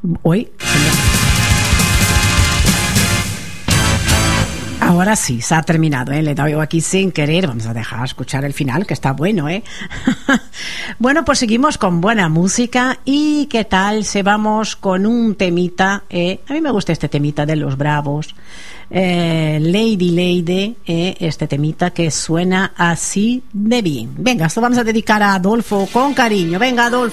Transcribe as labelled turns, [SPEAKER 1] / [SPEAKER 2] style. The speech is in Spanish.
[SPEAKER 1] Hoy ahora sí, se ha terminado, le he dado aquí sin querer. Vamos a dejar escuchar el final, que está bueno, Bueno, pues seguimos con buena música. ¿Y qué tal si vamos con un temita? A mí me gusta este temita de Los Bravos, Lady, este temita que suena así de bien. Venga, esto vamos a dedicar a Adolfo con cariño. Venga, Adolfo.